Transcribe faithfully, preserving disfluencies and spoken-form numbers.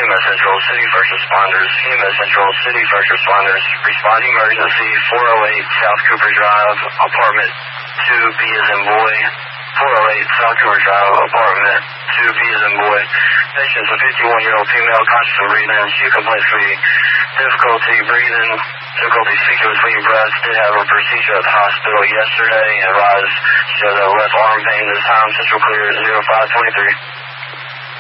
M S Central, City First Responders, C M S Central, City First Responders, responding emergency, four oh eight South Cooper Drive, apartment two B as in boy, four oh eight South Cooper Drive, apartment two B as in boy. Patient's a fifty-one-year-old female, conscious of breathing. She complains of difficulty breathing, difficulty speaking between breaths. Did have a procedure at the hospital yesterday and advised she has a left arm pain this time. Central clear zero five twenty-three.